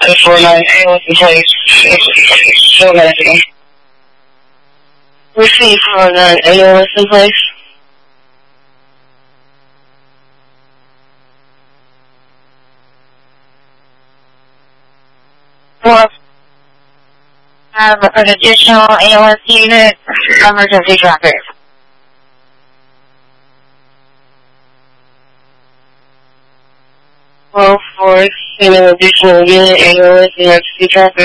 49 AOS in place. Show messaging. Receive 49 AOS in place. Well, have an additional AOS unit, emergency traffic. Well, for an additional unit, AOS, emergency traffic.